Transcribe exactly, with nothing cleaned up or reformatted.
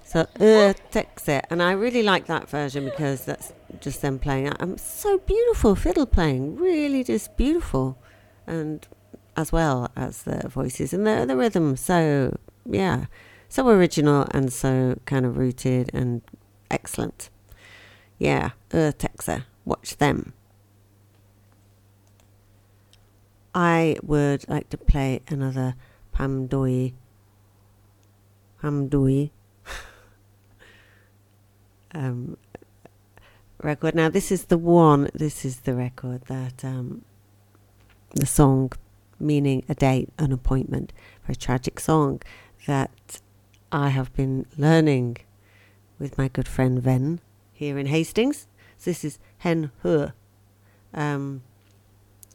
So, uh, Texe. And I really like that version because that's just them playing. Um, so beautiful fiddle playing. Really just beautiful. And as well as the voices and the, the rhythm. So, yeah. So original and so kind of rooted and excellent. Yeah, uh, Texe. Watch them. I would like to play another Pamdoi. Pamdoi. um, record. Now, this is the one, this is the record that um, the song, meaning a date, an appointment, for a tragic song that I have been learning with my good friend Ven here in Hastings. So this is Hen Hur. Um,